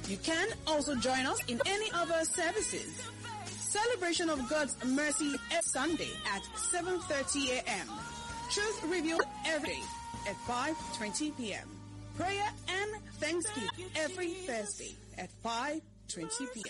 You can also join us in any other services. Celebration of God's Mercy every Sunday at 7:30 a.m. Truth revealed every day at 5:20 p.m. Prayer and Thanksgiving every Thursday at 5:20 p.m.